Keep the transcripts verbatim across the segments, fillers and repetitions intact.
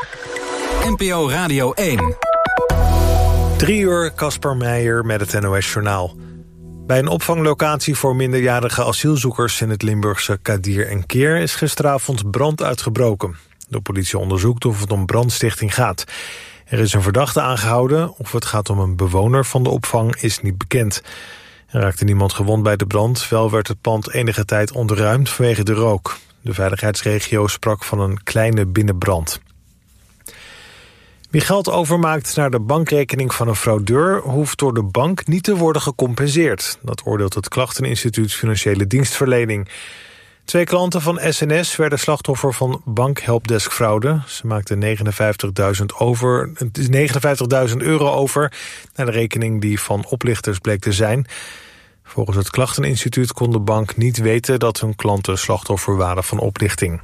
N P O Radio één. Drie uur, Casper Meijer met het N O S-journaal. Bij een opvanglocatie voor minderjarige asielzoekers in het Limburgse Kadir en Keer is gisteravond brand uitgebroken. De politie onderzoekt of het om brandstichting gaat. Er is een verdachte aangehouden. Of het gaat om een bewoner van de opvang is niet bekend. Er raakte niemand gewond bij de brand. Wel werd het pand enige tijd ontruimd vanwege de rook. De veiligheidsregio sprak van een kleine binnenbrand. Wie geld overmaakt naar de bankrekening van een fraudeur hoeft door de bank niet te worden gecompenseerd. Dat oordeelt het Klachteninstituut Financiële Dienstverlening. Twee klanten van S N S werden slachtoffer van bankhelpdeskfraude. Ze maakten negenenvijftigduizend over, negenenvijftigduizend euro over naar de rekening die van oplichters bleek te zijn. Volgens het Klachteninstituut kon de bank niet weten dat hun klanten slachtoffer waren van oplichting.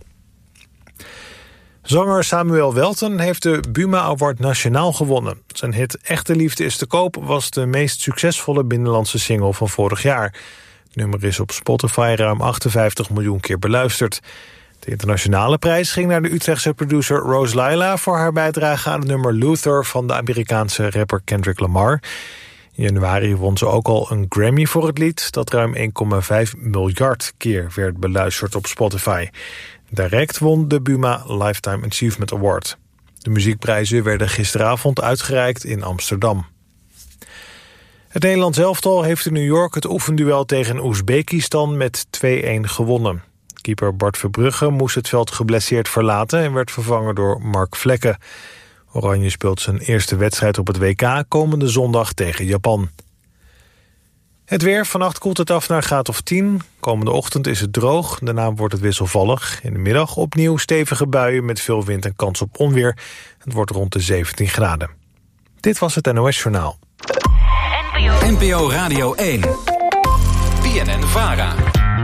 Zanger Samuel Welten heeft de Buma Award nationaal gewonnen. Zijn hit Echte Liefde is te koop was de meest succesvolle binnenlandse single van vorig jaar. Het nummer is op Spotify ruim achtenvijftig miljoen keer beluisterd. De internationale prijs ging naar de Utrechtse producer Rose Laila voor haar bijdrage aan het nummer Luther van de Amerikaanse rapper Kendrick Lamar. In januari won ze ook al een Grammy voor het lied dat ruim één komma vijf miljard keer werd beluisterd op Spotify. Direct won de Buma Lifetime Achievement Award. De muziekprijzen werden gisteravond uitgereikt in Amsterdam. Het Nederlands elftal heeft in New York het oefenduel tegen Oezbekistan met twee-een gewonnen. Keeper Bart Verbrugge moest het veld geblesseerd verlaten en werd vervangen door Mark Vlekken. Oranje speelt zijn eerste wedstrijd op het W K komende zondag tegen Japan. Het weer, vannacht koelt het af naar een graad of tien. Komende ochtend is het droog, daarna wordt het wisselvallig. In de middag opnieuw stevige buien met veel wind en kans op onweer. Het wordt rond de zeventien graden. Dit was het N O S-journaal. N P O Radio één. B N N-Vara.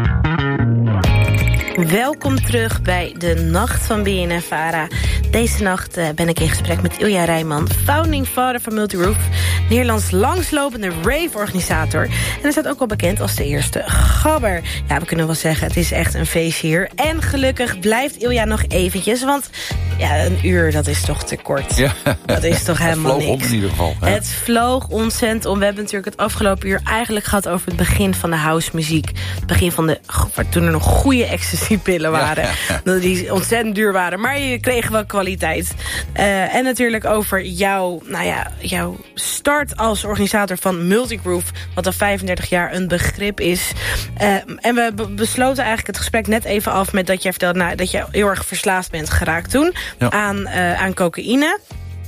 Welkom terug bij de Nacht van B N N-Vara. Deze nacht uh, ben ik in gesprek met Ilja Rijman, founding father van Multiroof, Nederlands langslopende rave-organisator. En hij staat ook wel bekend als de eerste gabber. Ja, we kunnen wel zeggen, het is echt een feestje hier. En gelukkig blijft Ilja nog eventjes, want ja, een uur, dat is toch te kort. Ja. Dat is toch helemaal niks. Het vloog om in ieder geval. Ja. Het vloog ontzettend om. We hebben natuurlijk het afgelopen uur eigenlijk gehad over het begin van de housemuziek. Het begin van de, toen er nog goede ecstasy-pillen waren. Ja, ja. Die ontzettend duur waren, maar je kreeg wel kwaliteit. Uh, en natuurlijk over jouw, nou ja, jouw start als organisator van Multigroove, wat al vijfendertig jaar een begrip is. Uh, en we be- besloten eigenlijk het gesprek net even af met dat jij vertelde nou, dat je heel erg verslaafd bent geraakt toen ja. aan, uh, aan cocaïne.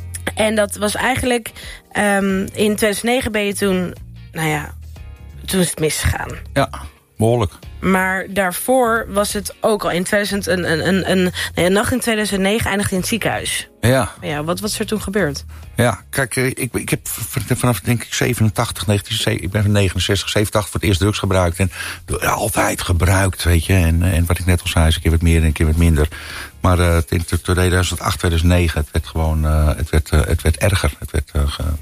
En dat was eigenlijk um, in tweeduizend negen ben je toen, nou ja, toen is het misgegaan. Ja, behoorlijk. Maar daarvoor was het ook al in tweeduizend, een, een, een, een, nee, een nacht in tweeduizend negen eindigde in het ziekenhuis. Ja. Ja, wat, wat is er toen gebeurd? Ja, kijk, ik, ik heb vanaf denk ik zevenentachtig, negentien, ik ben van negenenzestig, zevenentachtig voor het eerst drugs gebruikt. En altijd gebruikt, weet je. En, en wat ik net al zei, is een keer wat meer en een keer wat minder. Maar uh, in tweeduizend acht, tweeduizend negen, het werd gewoon, uh, het, werd, uh, het werd erger. Het werd, uh, ge...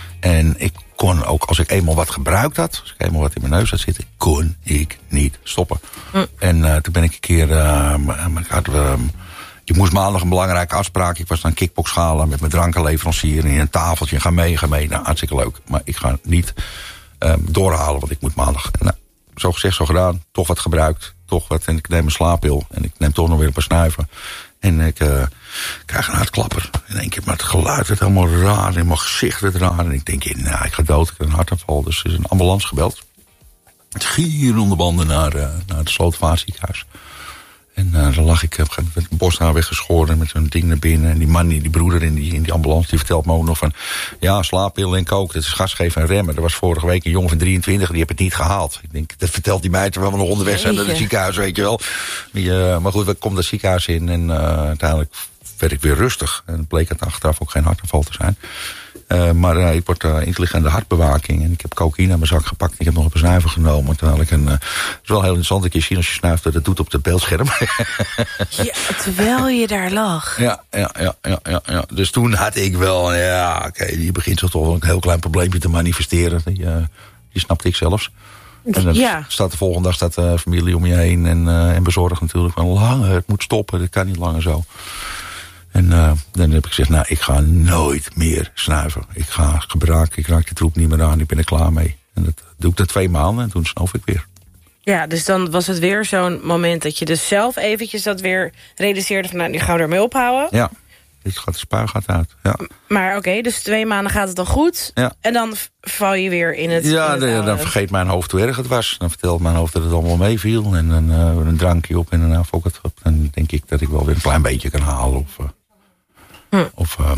En ik kon ook, als ik eenmaal wat gebruikt had, als ik eenmaal wat in mijn neus had zitten, kon ik niet stoppen. Mm. En uh, toen ben ik een keer, uh, ik had, uh, ik moest maandag een belangrijke afspraak. Ik was dan kickboxschalen met mijn drankenleverancier en in een tafeltje. Ga mee, ga mee. Nou, hartstikke leuk. Maar ik ga niet uh, doorhalen, want ik moet maandag. Nou, zo gezegd, zo gedaan. Toch wat gebruikt. Toch wat. En ik neem een slaappil. En ik neem toch nog weer een paar snuiven. En ik uh, krijg een hartklapper. In één keer, maar het geluid werd helemaal raar. In mijn gezicht werd raar. En ik denk, nou, ik ga dood. Ik heb een hartaanval. Dus er is een ambulance gebeld. Het gier om de banden naar, uh, naar het Slotervaartziekenhuis. En uh, dan lag ik, heb een borsthaar weggeschoren met zo'n ding naar binnen. En die man, die, die broeder in die, in die ambulance, die vertelt me ook nog van, ja, slaappillen en kook, dat is gas geven en remmen. Er was vorige week een jongen van drieëntwintig, die heeft het niet gehaald. Ik denk, dat vertelt die mij terwijl we nog onderweg zijn naar het ziekenhuis, weet je wel. Die, uh, maar goed, we komen dat ziekenhuis in en uh, uiteindelijk werd ik weer rustig. En het bleek het achteraf ook geen hartaanval te zijn. Uh, maar uh, ik word uh, intelligente hartbewaking. En ik heb cocaïne uit mijn zak gepakt. Ik heb nog een snuiver genomen. Terwijl ik een, uh, het is wel heel interessant. Ik je zien als je snuift dat het doet op het beeldscherm. Ja, terwijl je daar lag. Ja, ja, ja, ja, ja, ja. Dus toen had ik wel, ja, oké, okay, die begint zich toch wel een heel klein probleempje te manifesteren. Die, uh, die snapte ik zelfs. En dan ja. staat de volgende dag staat de familie om je heen. En, uh, en bezorgd natuurlijk van langer, het moet stoppen. Dat kan niet langer zo. En uh, dan heb ik gezegd, nou, ik ga nooit meer snuiven. Ik ga gebruiken, ik raak die troep niet meer aan, ik ben er klaar mee. En dat doe ik na twee maanden en toen snoof ik weer. Ja, dus dan was het weer zo'n moment dat je dus zelf eventjes dat weer realiseerde van, nou, nu gaan we ermee ophouden. Ja, dit gaat de spuigat uit. Ja. Maar oké, okay, dus twee maanden gaat het dan goed. Ja. En dan val je weer in het... Ja, in het dan, dan vergeet mijn hoofd hoe erg het was. Dan vertelt mijn hoofd dat het allemaal meeviel. En dan uh, een drankje op en een avocado op. Dan denk ik dat ik wel weer een klein beetje kan halen. Of, uh, hm. of uh,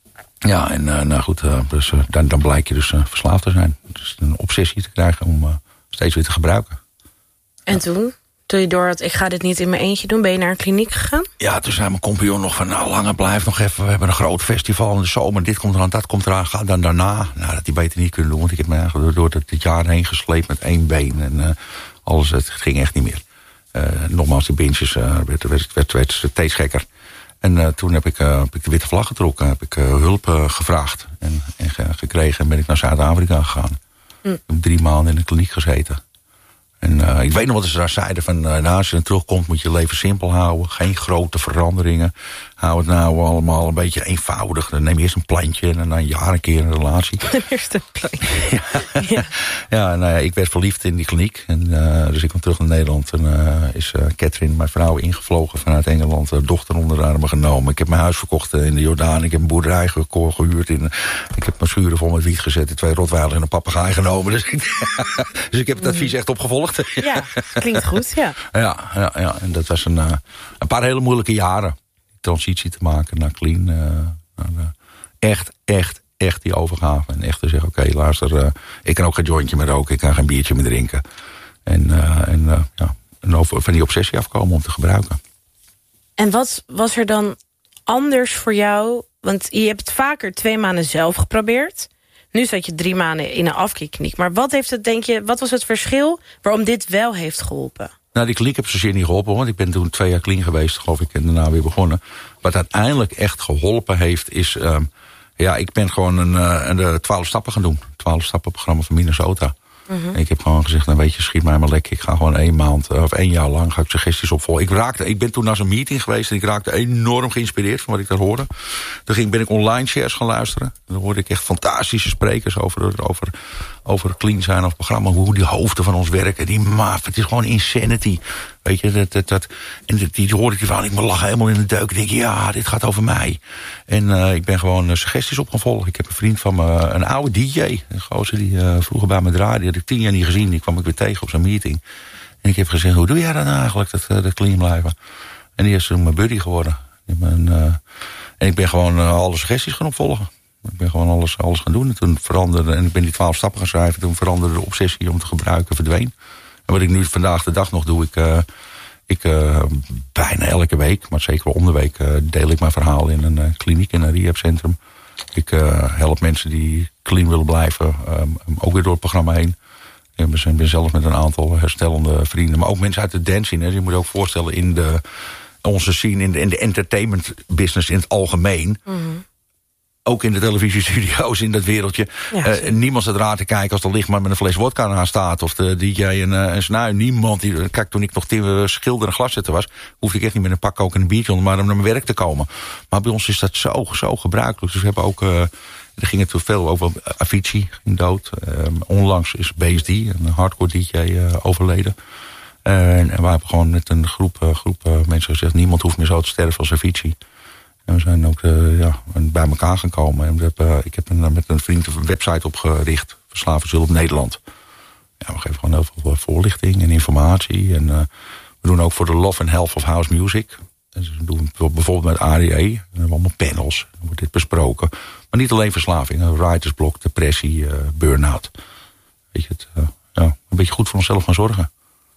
ja, en uh, nou goed, uh, dus, uh, dan, dan blijkt je dus uh, verslaafd te zijn. Dus een obsessie te krijgen om uh, steeds weer te gebruiken. En ja. toen? Toen je door had, ik ga dit niet in mijn eentje doen, ben je naar een kliniek gegaan? Ja, toen zei mijn compagnon nog van, nou, langer blijf nog even. We hebben een groot festival in de zomer. Dit komt eraan, dat komt eraan. Ga dan daarna. Nou, dat die beter niet kunnen doen. Want ik heb me eigenlijk door dit jaar heen gesleept met één been. En uh, alles, het ging echt niet meer. Uh, nogmaals, die beentjes, uh, werd, werd, werd, werd steeds gekker. En uh, toen heb ik, uh, heb ik de witte vlag getrokken. Heb ik uh, hulp uh, gevraagd. En, en ge, gekregen. En ben ik naar Zuid-Afrika gegaan. Hm. Ik heb drie maanden in de kliniek gezeten. En uh, ik weet nog wat ze daar zeiden van, uh, nou, als je er terugkomt moet je je leven simpel houden. Geen grote veranderingen. Hou het nou allemaal een beetje eenvoudig. Dan neem je eerst een plantje en dan na een jaar een keer een relatie. Eerst een plantje. ja, ja. ja, nou ja, ik werd verliefd in die kliniek. En, uh, dus ik kwam terug naar Nederland. En uh, is uh, Catherine, mijn vrouw, ingevlogen vanuit Engeland. Uh, dochter onder de armen genomen. Ik heb mijn huis verkocht in de Jordaan. Ik heb een boerderij ge- gehuurd. In, ik heb mijn schuren vol met wiet gezet. Twee rotweilers en een papegaai genomen. Dus ik, dus ik heb het advies echt opgevolgd. Ja, klinkt goed, ja. Ja, ja, ja. En dat was een, uh, een paar hele moeilijke jaren. Transitie te maken naar clean. Uh, naar, uh, echt, echt, echt die overgave. En echt te zeggen, oké, okay, luister, uh, ik kan ook geen jointje meer roken. Ik kan geen biertje meer drinken. En, uh, en, uh, ja, en over, van die obsessie afkomen om te gebruiken. En wat was er dan anders voor jou? Want je hebt het vaker twee maanden zelf geprobeerd. Nu zat je drie maanden in een afkikkliniek. Maar wat heeft het, denk je, wat was het verschil waarom dit wel heeft geholpen? Nou, die kliniek heb zozeer niet geholpen, want ik ben toen twee jaar clean geweest, geloof ik, en daarna weer begonnen. Wat uiteindelijk echt geholpen heeft, is, um, ja, ik ben gewoon een, uh, een de twaalf stappen gaan doen. twaalf stappen programma van Minnesota. Mm-hmm. En ik heb gewoon gezegd, nou weet je, schiet mij maar lekker. Ik ga gewoon één maand, of één jaar lang, ga ik suggesties opvolgen. Ik raakte, ik ben toen naar zo'n meeting geweest en ik raakte enorm geïnspireerd van wat ik daar hoorde. Toen ging, ben ik online shares gaan luisteren. En dan hoorde ik echt fantastische sprekers over, over, over clean zijn of programma. Hoe die hoofden van ons werken. Die maf, het is gewoon insanity. Weet je, dat, dat, dat, en die, die hoorde ik die van, ik me lachen helemaal in de deuk. Ik denk, ja, dit gaat over mij. En uh, ik ben gewoon uh, suggesties op gaan volgen. Ik heb een vriend van me, een oude D J. Een gozer die uh, vroeger bij me draaide. Die had ik tien jaar niet gezien. Die kwam ik weer tegen op zo'n meeting. En ik heb gezegd, hoe doe jij dat eigenlijk, dat, dat clean blijven? En die is toen mijn buddy geworden. Ik ben, uh, en ik ben gewoon uh, alle suggesties gaan opvolgen. Ik ben gewoon alles, alles gaan doen. En toen veranderde, en ik ben die twaalf stappen gaan schrijven. Toen veranderde de obsessie om te gebruiken verdween. En wat ik nu vandaag de dag nog doe, ik, uh, ik uh, bijna elke week, maar zeker wel om de week, uh, deel ik mijn verhaal in een uh, kliniek, in een rehabcentrum. Ik uh, help mensen die clean willen blijven, um, ook weer door het programma heen. Ik ben zelf met een aantal herstellende vrienden, maar ook mensen uit de dance scene. Je moet je ook voorstellen, in de, onze scene, in de, in de entertainment business in het algemeen. Mm-hmm. Ook in de televisiestudio's in dat wereldje. Ja, uh, niemand staat raar te kijken als er licht maar met een fles wodka aan staat. Of de D J en uh, een snui. Niemand. Die, kijk, toen ik nog uh, schilder en glaszetter was, hoefde ik echt niet met een pak ook en een biertje onder, maar om naar mijn werk te komen. Maar bij ons is dat zo, zo gebruikelijk. Dus we hebben ook, uh, er ging het veel over Avicii, ging dood. Um, onlangs is B S D, een hardcore D J, uh, overleden. Uh, en we hebben gewoon met een groep, uh, groep uh, mensen gezegd, niemand hoeft meer zo te sterven als Avicii. En we zijn ook uh, ja, bij elkaar gekomen. En we hebben, uh, ik heb een, met een vriend een website opgericht. Verslavingshulp Nederland. Ja, we geven gewoon heel veel voorlichting en informatie. En uh, we doen ook voor de Love and Health of House Music. Dus we doen bijvoorbeeld met A D E. En we hebben allemaal panels. Dan wordt dit besproken. Maar niet alleen verslaving. Writersblok, depressie, uh, burn-out. Weet je, het, uh, ja, een beetje goed voor onszelf gaan zorgen.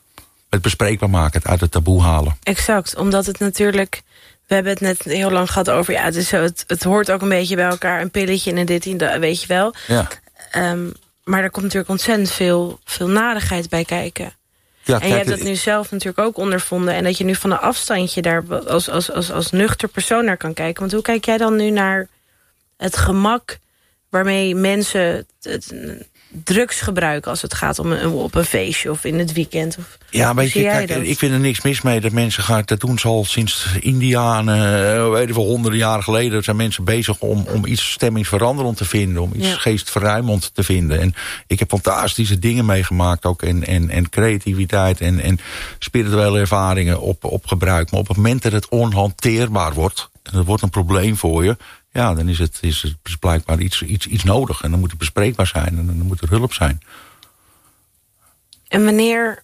Het bespreekbaar maken, het uit het taboe halen. Exact, omdat het natuurlijk... We hebben het net heel lang gehad over... ja, het, is zo, het, het hoort ook een beetje bij elkaar. Een pilletje en een dit en dat, weet je wel. Ja. Um, maar er komt natuurlijk ontzettend veel, veel narigheid bij kijken. Ja, en je hebt dat nu zelf natuurlijk ook ondervonden. En dat je nu van een afstandje daar als, als, als, als nuchter persoon naar kan kijken. Want hoe kijk jij dan nu naar het gemak... waarmee mensen het drugs gebruiken als het gaat om een, op een feestje of in het weekend? Of, ja, weet je, kijk, ik vind er niks mis mee dat mensen gaan. Dat doen ze al sinds Indianen, weet je wel, honderden jaren geleden. Zijn mensen bezig om, om iets stemmingsveranderend te vinden, om iets ja. geestverruimend te vinden. En ik heb fantastische dingen meegemaakt ook en, en, en creativiteit en, en spirituele ervaringen op, op gebruik. Maar op het moment dat het onhanteerbaar wordt, en dat wordt een probleem voor je, ja, dan is het, is het blijkbaar iets, iets, iets nodig. En dan moet het bespreekbaar zijn en dan moet er hulp zijn. En wanneer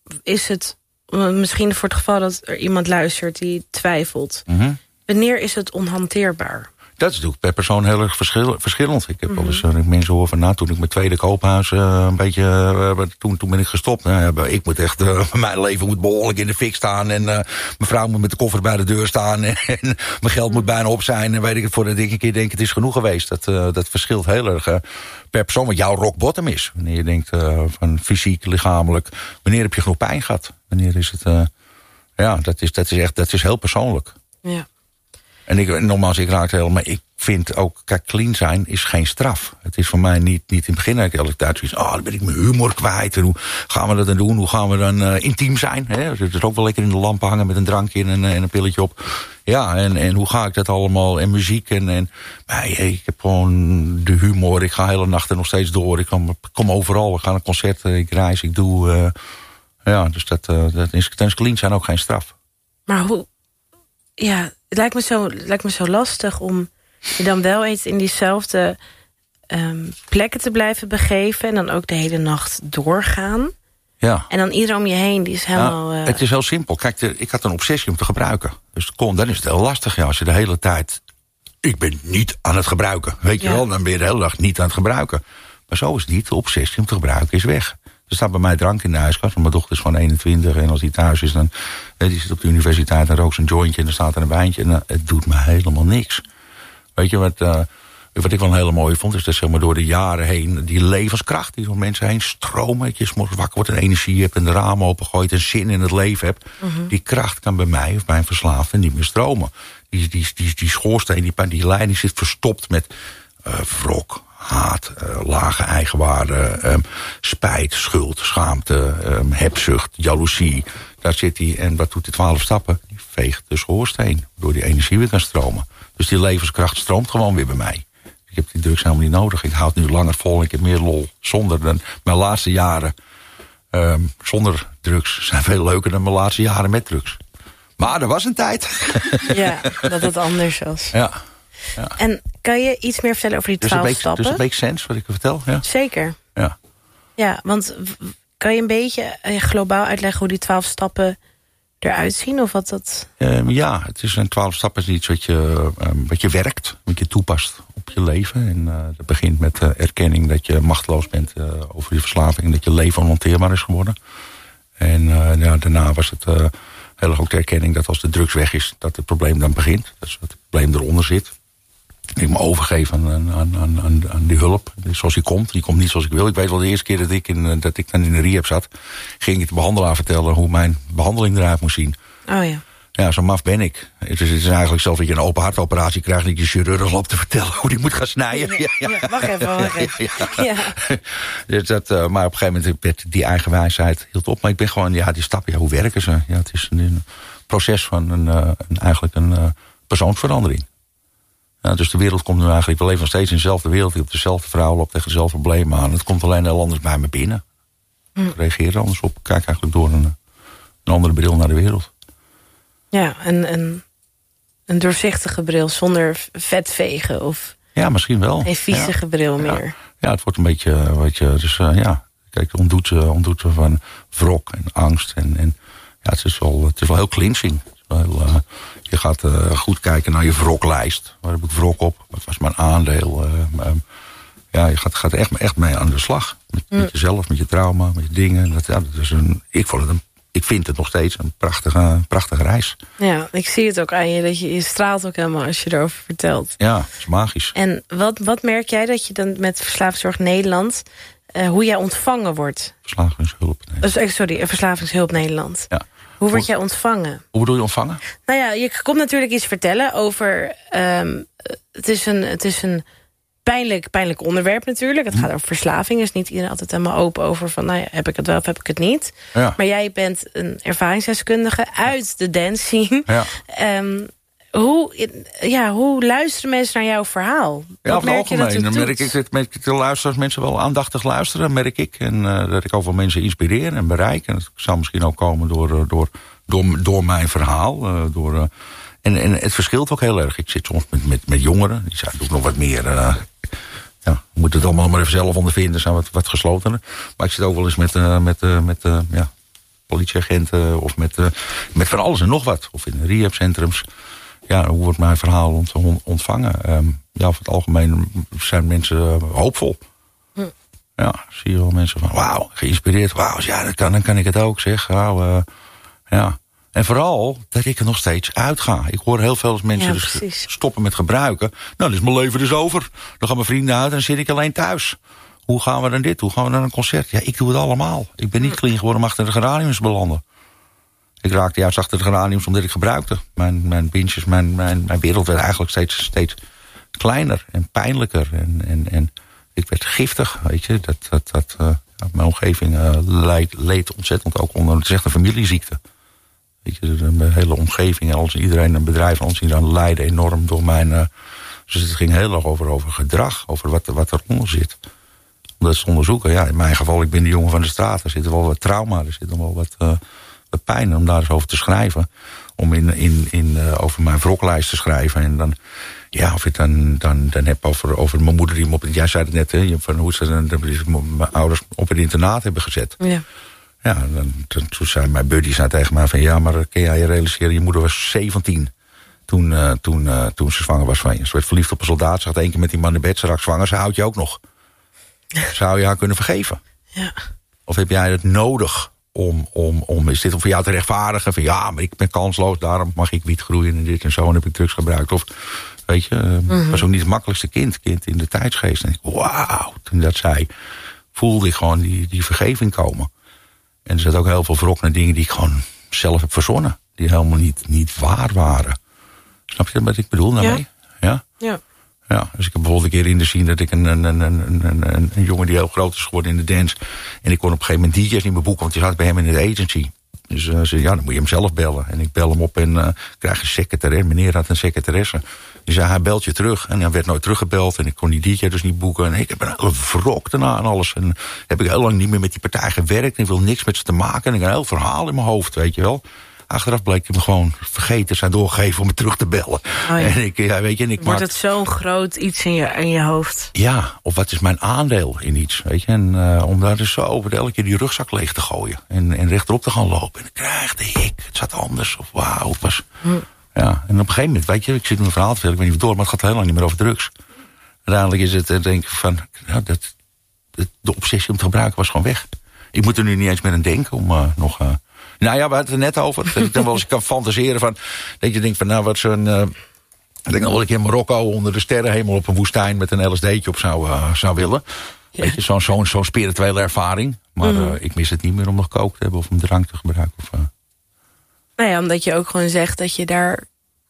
is het, misschien voor het geval dat er iemand luistert die twijfelt, mm-hmm. wanneer is het onhanteerbaar? Dat is natuurlijk per persoon heel erg verschil, verschillend. Ik heb mm-hmm. wel eens uh, mensen horen van, nou, toen ik mijn tweede koophuis uh, een beetje, uh, toen, toen ben ik gestopt. Nou, ik moet echt, uh, mijn leven moet behoorlijk in de fik staan. En uh, mijn vrouw moet met de koffer bij de deur staan. En, en mijn geld mm-hmm. moet bijna op zijn. En weet ik het, voordat ik een keer denk, het is genoeg geweest. Dat, uh, dat verschilt heel erg uh, per persoon wat jouw rock bottom is. Wanneer je denkt uh, van fysiek, lichamelijk. Wanneer heb je genoeg pijn gehad? Wanneer is het, uh, ja, dat is, dat is echt, dat is heel persoonlijk. Ja. En ik, nogmaals, ik raak helemaal, maar ik vind ook, kijk, clean zijn is geen straf. Het is voor mij niet, niet in het begin eigenlijk elke tijd zoiets, oh, dan ben ik mijn humor kwijt. En hoe gaan we dat dan doen? Hoe gaan we dan uh, intiem zijn? Hè? Dus het is ook wel lekker in de lamp hangen met een drankje en, en een pilletje op. Ja, en, en hoe ga ik dat allemaal? En muziek en, en maar, hey, ik heb gewoon de humor. Ik ga hele nachten nog steeds door. Ik kom, kom overal. We gaan naar concerten, ik reis, ik doe. Uh, ja, dus dat, uh, dat is, tijdens clean zijn ook geen straf. Maar hoe, ja, het lijkt me zo, het lijkt me zo lastig om je dan wel eens in diezelfde um, plekken te blijven begeven en dan ook de hele nacht doorgaan. Ja. En dan iedereen om je heen, die is helemaal... Ja, uh... het is heel simpel. Kijk, de, ik had een obsessie om te gebruiken. Dus kon, dan is het heel lastig. Ja, als je de hele tijd... Ik ben niet aan het gebruiken. Weet je ja. wel, dan ben je de hele dag niet aan het gebruiken. Maar zo is het niet. De obsessie om te gebruiken is weg. Er staat bij mij drank in de ijskast. Want mijn dochter is gewoon eenentwintig. En als die thuis is, dan... Die zit op de universiteit en rookt zijn jointje. En dan staat er een wijntje. En dan, het doet me helemaal niks. Weet je wat... Uh, Wat ik wel een hele mooie vond, is dat zeg maar door de jaren heen die levenskracht die door mensen heen stromen. Dat je 's morgens wakker wordt en energie hebt en de ramen opengooit en zin in het leven hebt. Mm-hmm. Die kracht kan bij mij of bij een verslaafde niet meer stromen. Die, die, die, die schoorsteen, die, die lijn die zit verstopt met uh, wrok, haat, uh, lage eigenwaarde, um, spijt, schuld, schaamte, um, hebzucht, jaloezie. Daar zit hij en wat doet die twaalf stappen? Die veegt de schoorsteen, waardoor die energie weer kan stromen. Dus die levenskracht stroomt gewoon weer bij mij. Ik heb die drugs helemaal niet nodig. Ik houd nu langer vol en ik heb meer lol. Zonder dan mijn laatste jaren um, zonder drugs zijn veel leuker dan mijn laatste jaren met drugs. Maar er was een tijd. Ja, dat het anders was. Ja. ja. En kan je iets meer vertellen over die twaalf dus stappen? Dus een beetje sens wat ik vertel. Ja. Zeker. Ja. Ja, want kan je een beetje globaal uitleggen hoe die twaalf stappen eruit zien? Of wat dat... Um, ja, het is een twaalf stappen is iets wat je, um, wat je werkt, wat je toepast op je leven. En uh, dat begint met uh, erkenning dat je machteloos bent uh, over je verslaving en dat je leven onhanteerbaar is geworden. En uh, ja, daarna was het uh, heel erg ook de erkenning dat als de drugs weg is, dat het probleem dan begint. Dat het probleem eronder zit. Ik me overgeef aan, aan, aan, aan, aan die hulp. Zoals die komt. Die komt niet zoals ik wil. Ik weet wel de eerste keer dat ik, in, dat ik dan in de rehab zat, ging ik de behandelaar vertellen hoe mijn behandeling eruit moest zien. Oh ja. Ja, zo maf ben ik. Het is, het is eigenlijk zelfs dat je een open hartoperatie krijgt, dat je chirurg loopt te vertellen hoe die moet gaan snijden. Ja, ja, ja. Wacht even, wacht even. Ja, ja. Ja. Dus dat, uh, maar op een gegeven moment werd die eigen wijsheid hield op. Maar ik ben gewoon, ja, die stappen, ja, hoe werken ze? Ja, het is een, een proces van een, uh, een, eigenlijk een uh, persoonsverandering. Ja, dus de wereld komt nu eigenlijk, we leven nog steeds in dezelfde wereld. Ik heb dezelfde vrouw, loopt tegen dezelfde problemen aan. Het komt alleen heel anders bij me binnen. Hm. Ik reageer er anders op. Ik kijk eigenlijk door een, een andere bril naar de wereld. Ja, een, een, een doorzichtige bril zonder vetvegen of... Ja, misschien wel. Een viezige ja. bril meer. Ja. ja, het wordt een beetje, weet je, dus uh, ja... Kijk, ontdoet, uh, ontdoet van wrok en angst. En, en ja, het is wel, het is wel heel clinching. Wel, uh, je gaat uh, goed kijken naar je wroklijst. Waar heb ik wrok op? Wat was mijn aandeel? Uh, um, ja, je gaat, gaat echt, echt mee aan de slag. Met, mm. met jezelf, met je trauma, met je dingen. Dat, ja, dat is een, ik, vond het een, ik vind het nog steeds een prachtige, prachtige reis. Ja, ik zie het ook aan je. Dat je, je straalt ook helemaal als je erover vertelt. Ja, het is magisch. En wat, wat merk jij dat je dan met Verslavingszorg Nederland... Uh, hoe jij ontvangen wordt? Verslavingshulp Nederland. Uh, sorry, Verslavingshulp Nederland. Ja. Hoe word jij ontvangen? Hoe bedoel je ontvangen? Nou ja, je komt natuurlijk iets vertellen over... Um, het is een, het is een pijnlijk, pijnlijk onderwerp natuurlijk. Het gaat over verslaving. Is niet iedereen altijd helemaal open over van... nou ja, heb ik het wel of heb ik het niet. Ja. Maar jij bent een ervaringsdeskundige uit de dance scene. Ja. Um, hoe, ja, hoe luisteren mensen naar jouw verhaal? Ja, Wat over het merk je dat algemeen. het Dan merk ik dat merk ik de luisteraars mensen wel aandachtig luisteren, merk ik. En uh, dat ik ook wel mensen inspireer en bereik. En dat zou misschien ook komen door, door, door, door mijn verhaal. Uh, door, uh, en, en het verschilt ook heel erg. Ik zit soms met, met, met jongeren. Die zijn ook nog wat meer... Uh, ja, we moeten het allemaal maar even zelf ondervinden. Zijn wat, wat geslotener. Maar ik zit ook wel eens met, uh, met, uh, met uh, ja, politieagenten. Of met, uh, met van alles en nog wat. Of in rehabcentrums. Ja, hoe wordt mijn verhaal ont, ontvangen? Um, ja, over het algemeen zijn mensen uh, hoopvol. Hm. Ja, zie je wel mensen van, wauw, geïnspireerd. Wauw, ja, dat kan, dan kan ik het ook, zeg. Wauw, uh, ja. En vooral dat ik er nog steeds uitga. Ik hoor heel veel mensen ja, dus stoppen met gebruiken. Nou, dan is mijn leven dus over. Dan gaan mijn vrienden uit en dan zit ik alleen thuis. Hoe gaan we dan dit? Hoe gaan we naar een concert? Ja, ik doe het allemaal. Ik ben niet hm. clean geworden om achter de geraniums belanden. Ik raakte juist achter de geraniums omdat ik gebruikte. Mijn, mijn bintjes, mijn, mijn, mijn wereld werd eigenlijk steeds, steeds kleiner en pijnlijker. En, en, en ik werd giftig, weet je. Dat, dat, dat, uh, mijn omgeving uh, leed, leed ontzettend ook onder. Het is echt een familieziekte. Weet je, de, de hele omgeving en alles, iedereen, een bedrijf, alles iedereen leidde enorm door mijn... Uh, dus het ging heel erg over, over gedrag, over wat, wat eronder zit. Om dat te onderzoeken. Ja, in mijn geval, ik ben de jongen van de straat. Er zit wel wat trauma, er zit wel wat... Uh, de pijn om daar eens over te schrijven. Om in, in, in, uh, over mijn wroklijst te schrijven. En dan, ja, of je het dan, dan, dan hebt over, over mijn moeder die me op... Jij zei het net, hè, van hoe ze dan, mijn ouders op het internaat hebben gezet. Ja. Ja, dan, dan, toen zei mijn buddy zei tegen mij van... ja, maar kun jij je realiseren, je moeder was zeventien... toen, uh, toen, uh, toen ze zwanger was van je. Ze werd verliefd op een soldaat, ze had één keer met die man in bed... ze raakt zwanger, ze houdt je ook nog. Zou je haar kunnen vergeven? Ja. Of heb jij het nodig... Om, om, om, is dit om voor jou te rechtvaardigen? Van ja, maar ik ben kansloos, daarom mag ik wiet groeien en dit en zo. En heb ik drugs gebruikt. Of, weet je, mm-hmm. was ook niet het makkelijkste kind. Kind in de tijdsgeest. En ik, wauw, toen dat zei, voelde ik gewoon die, die vergeving komen. En er zaten ook heel veel wrok dingen die ik gewoon zelf heb verzonnen. Die helemaal niet, niet waar waren. Snap je wat ik bedoel daarmee? Ja. Ja? Ja. Ja, dus ik heb bijvoorbeeld een keer in de scene dat ik een, een, een, een, een, een jongen die heel groot is geworden in de dance. En ik kon op een gegeven moment D J's niet meer boeken, want die zat bij hem in de agency. Dus uh, zei, ja, dan moet je hem zelf bellen. En ik bel hem op en uh, krijg een secretaresse. Meneer had een secretaresse. Die zei, hij belt je terug. En hij werd nooit teruggebeld. En ik kon die D J dus niet boeken. En ik heb een hele wrok daarna en alles. En heb ik heel lang niet meer met die partij gewerkt. En ik wil niks met ze te maken. En ik heb een heel verhaal in mijn hoofd, weet je wel. Achteraf bleek hij me gewoon vergeten zijn doorgegeven om me terug te bellen. Oh ja. En ik, ja, weet je, en ik Wordt maak... het zo'n groot iets in je, in je hoofd? Ja, of wat is mijn aandeel in iets, weet je. En uh, om daar dus zo over elke keer die rugzak leeg te gooien. En, en rechterop te gaan lopen. En dan krijgde ik, het zat anders. Of wauw, het was... Hm. Ja, en op een gegeven moment, weet je, ik zit in een verhaal te vertellen, ik weet niet of door, maar het gaat heel lang niet meer over drugs. Uiteindelijk is het, denk ik van, nou, dat, dat, de obsessie om te gebruiken was gewoon weg. Ik moet er nu niet eens meer aan denken om uh, nog... Uh, Nou ja, we hadden het er net over. Dat ik dan wel eens kan fantaseren van... dat je denkt van, nou, wat zo'n... Uh, ik denk nog wel ik in Marokko onder de sterrenhemel op een woestijn... met een L S D'tje op zou, uh, zou willen. Ja. Weet je, zo'n zo'n zo'n spirituele ervaring. Maar mm. uh, ik mis het niet meer om nog kook te hebben... of om drank te gebruiken. Of, uh... Nou ja, omdat je ook gewoon zegt dat je daar...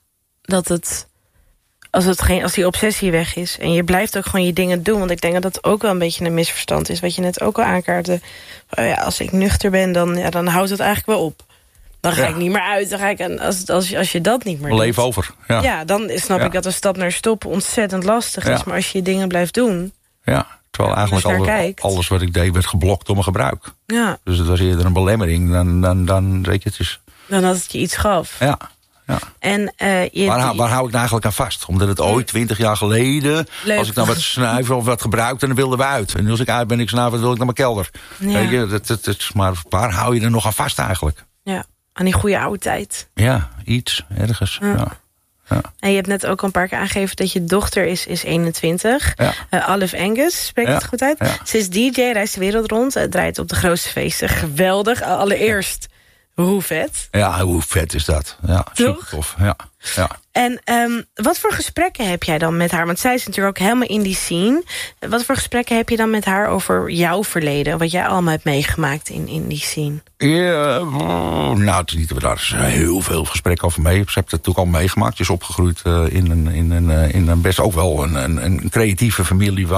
dat het... Als, het geen, als die obsessie weg is. En je blijft ook gewoon je dingen doen. Want ik denk dat dat ook wel een beetje een misverstand is. Wat je net ook al aankaartte. Oh ja, als ik nuchter ben, dan, ja, dan houdt het eigenlijk wel op. Dan ga ja. ik niet meer uit. Dan ga ik, en als, als, als je dat niet meer doet. Leef over. Ja, ja dan snap ja. ik dat een stap naar stoppen ontzettend lastig is. Ja. Maar als je je dingen blijft doen. Ja, terwijl ja, eigenlijk alle, alles wat ik deed werd geblokt door mijn gebruik. Ja. Dus het was eerder een belemmering dan, dan, dan weet je, het is... Dan dat het je iets gaf. Ja. Ja. En, uh, je, waar, hou, waar hou ik nou eigenlijk aan vast? Omdat het ooit, twintig jaar geleden... Leuk. Als ik nou wat snuiven of wat gebruikte, dan wilden we uit. En als ik uit ben, ik snuiven, wil ik naar mijn kelder. Ja. Weet je, dat, dat, dat, maar waar hou je er nog aan vast eigenlijk? Ja, aan die goede oude tijd. Ja, iets, ergens. Ja. Ja. Ja. En je hebt net ook al een paar keer aangegeven dat je dochter is, is eenentwintig. Ja. Uh, Olive Angus, spreekt ja. het goed uit? Ja. Ze is D J, reist de wereld rond. Uh, draait op de grootste feesten. Geweldig. Allereerst... Hoe vet. Ja, hoe vet is dat? Ja, super tof. Ja, ja. En um, wat voor gesprekken heb jij dan met haar? Want zij is natuurlijk ook helemaal in die scene. Wat voor gesprekken heb je dan met haar over jouw verleden? Wat jij allemaal hebt meegemaakt in, in die scene? Ja, nou, het is niet, daar is heel veel gesprekken over mee. Ze heeft het natuurlijk al meegemaakt. Ze is opgegroeid uh, in, een, in, een, in een best ook wel een, een, een creatieve familie...